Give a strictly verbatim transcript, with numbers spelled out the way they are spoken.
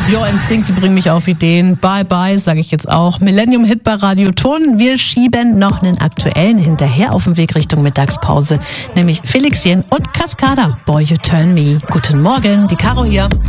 Your Instinct, die bringen mich auf Ideen. Bye bye, sage ich jetzt auch. Millennium Hit bei Radio Ton. Wir schieben noch einen aktuellen hinterher auf dem Weg Richtung Mittagspause. Nämlich Felix Jen und Cascada. Boy, you turn me. Guten Morgen, die Caro hier.